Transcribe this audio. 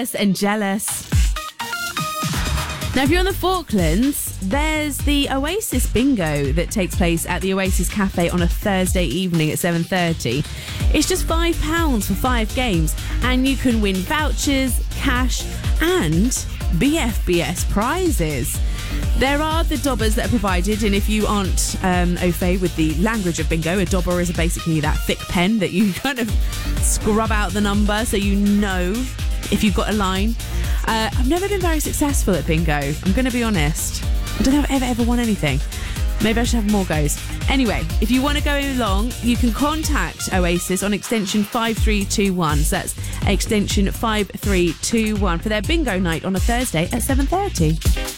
And Jealous. Now, if you're on the Falklands, there's the Oasis Bingo that takes place at the Oasis Cafe on a Thursday evening at 7:30. It's just £5 for 5 games, and you can win vouchers, cash, and BFBS prizes. There are the dobbers that are provided, and if you aren't au fait with the language of bingo, a dobber is basically that thick pen that you kind of scrub out the number so you know if you've got a line. I've never been very successful at bingo, I'm going to be honest. I don't think I've ever won anything. Maybe I should have more goes. Anyway, if you want to go along, you can contact Oasis on extension 5321. So that's extension 5321 for their bingo night on a Thursday at 7:30.